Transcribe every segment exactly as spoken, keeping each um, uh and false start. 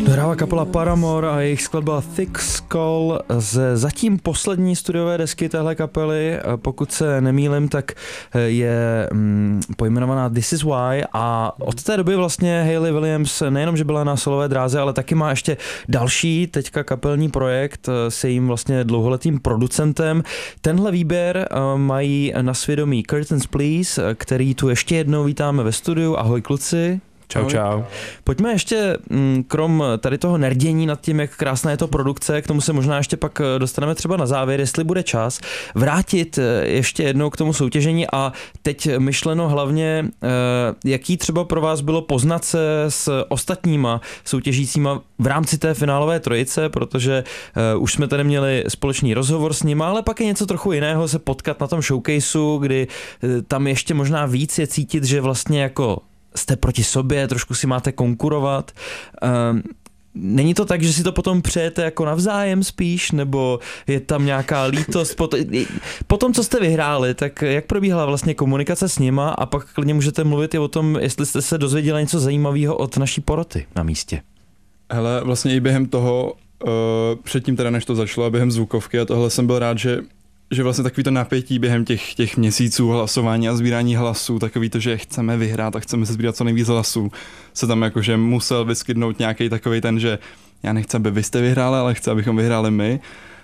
Hrála kapela Paramore a jejich skladba Thick Skull z zatím poslední studiové desky téhle kapely. Pokud se nemýlim, tak je mm, pojmenovaná This Is Why a od té doby vlastně Hayley Williams nejenom, že byla na solové dráze, ale taky má ještě další teďka kapelní projekt s jejím vlastně dlouholetým producentem. Tenhle výběr mají na svědomí Curtains Please, který tu ještě jednou vítáme ve studiu. Ahoj kluci. Čau, čau. Pojďme ještě, krom tady toho nerdění nad tím, jak krásná je to produkce, k tomu se možná ještě pak dostaneme třeba na závěr, jestli bude čas, vrátit ještě jednou k tomu soutěžení a teď myšleno hlavně, jaký třeba pro vás bylo poznat se s ostatníma soutěžícíma v rámci té finálové trojice, protože už jsme tady měli společný rozhovor s nima, ale pak je něco trochu jiného se potkat na tom showcaseu, kdy tam ještě možná víc je cítit, že vlastně jako jste proti sobě, trošku si máte konkurovat. Um, není to tak, že si to potom přejete jako navzájem spíš, nebo je tam nějaká lítost? Po, to, po tom, co jste vyhráli, tak jak probíhala vlastně komunikace s nima a pak klidně můžete mluvit i o tom, jestli jste se dozvěděli něco zajímavého od naší poroty na místě. Hele, vlastně i během toho, uh, předtím teda než to začalo, během zvukovky a tohle jsem byl rád, že že vlastně takový to napětí během těch, těch měsíců hlasování a sbírání hlasů, takový to, že chceme vyhrát a chceme se sbírat co nejvíc hlasů, se tam jakože musel vyskytnout nějaký takový ten, že já nechci, aby vy jste vyhráli, ale chci, abychom vyhráli my.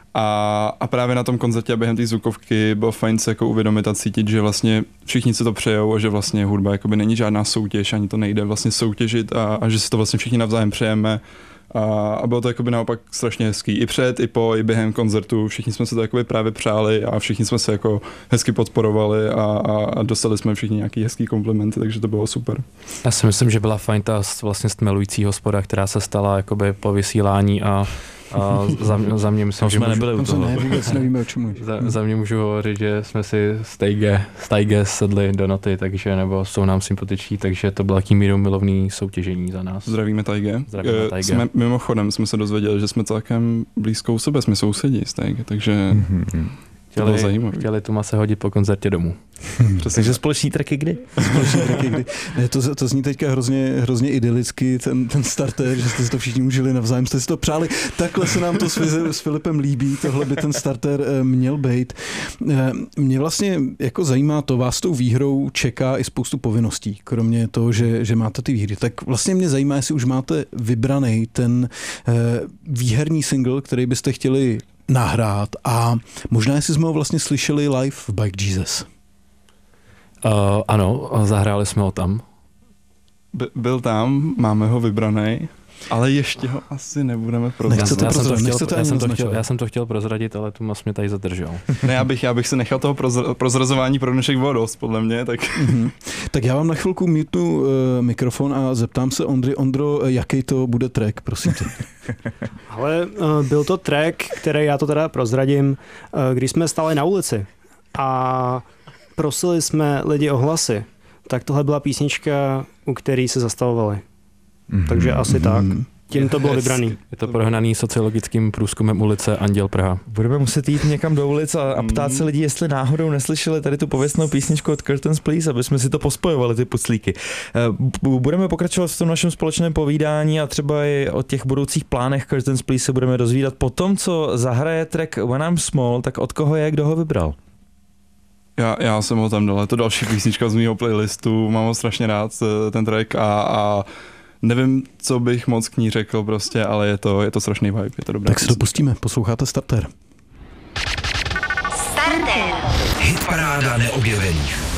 A, a právě na tom koncertě a během té zvukovky bylo fajn se jako uvědomit a cítit, že vlastně všichni si to přejou a že vlastně hudba jakoby není žádná soutěž, ani to nejde vlastně soutěžit a, a že si to vlastně všichni navzájem přejeme. A, a bylo to jakoby naopak strašně hezký. I před, i po, i během koncertu. Všichni jsme se to jakoby právě přáli a všichni jsme se jako hezky podporovali a, a, a dostali jsme všichni nějaký hezký komplimenty, takže to bylo super. Já si myslím, že byla fajn ta vlastně stmelující hospoda, která se stala jakoby po vysílání a a za, za mě myslím, že jsme nebyli u toho. Ne, vůbec nevíme, o čemu. Za, za mě můžu hovořit, že jsme si z Tajge, z Tajge sedli do noty, takže, nebo jsou nám sympatiční, takže to bylo taký mírou milovný soutěžení za nás. Zdravíme Tajge. Zdravíme Tajge. Jsme, mimochodem jsme se dozvěděli, že jsme celkem blízko u sebe, jsme sousedí z Tajge, takže mm-hmm. to bylo zajímavé. Chtěli tu se hodit po koncertě domů. Takže společný tracky kdy? Společný tracky kdy? Ne, to, to zní teďka hrozně, hrozně idylicky, ten, ten starter, že jste si to všichni užili navzájem, jste si to přáli. Takhle se nám to s, s Filipem líbí, tohle by ten starter měl být. Mě vlastně jako zajímá to, vás tou výhrou čeká i spoustu povinností, kromě toho, že, že máte ty výhry. Tak vlastně mě zajímá, jestli už máte vybraný ten výherní single, který byste chtěli nahrát a možná jestli jsme ho vlastně slyšeli live v Bike Jesus. Uh, ano, zahráli jsme ho tam. By, byl tam, máme ho vybraný, ale ještě ho asi nebudeme prozradit. Nechcete já, prozradit, já, jsem to chtěl, já, jsem to chtěl, já jsem to chtěl prozradit, ale Tomas mě tady zadržel. Ne, já bych, já bych se nechal toho prozra, prozrazování pro dnešek bylo dost, podle mě. Tak, mm-hmm. tak já vám na chvilku mutnu uh, mikrofon a zeptám se Ondry. Ondro, jaký to bude track, prosím tě? Ale uh, byl to track, který já to teda prozradím, uh, když jsme stáli na ulici a prosili jsme lidi o hlasy, tak tohle byla písnička, u který se zastavovali. Mm-hmm. Takže asi tak. Tím to bylo vybraný. Je to prohnaný sociologickým průzkumem ulice Anděl Praha. Budeme muset jít někam do ulic a, a ptát se lidí, jestli náhodou neslyšeli tady tu pověstnou písničku od Curtains Please, aby jsme si to pospojovali, ty puclíky. Budeme pokračovat v tom našem společném povídání a třeba i o těch budoucích plánech Curtains Please se budeme dozvídat po tom, co zahraje track When I'm Small, tak od koho je, kdo ho vybral? Já, já jsem ho tam dal, je to další písnička z mýho playlistu, mám ho strašně rád, ten track a, a nevím, co bych moc k ní řekl prostě, ale je to, je to strašný vibe, je to dobré. Tak se to pustíme, posloucháte Starter. Starter. Hitparáda neobjevených.